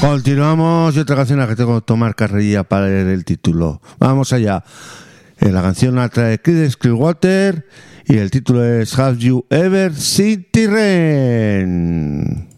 Continuamos y otra canción a la que tengo que tomar carrerilla para leer el título. Vamos allá. La canción la trae Creedence Clearwater y el título es Have You Ever Seen the Rain?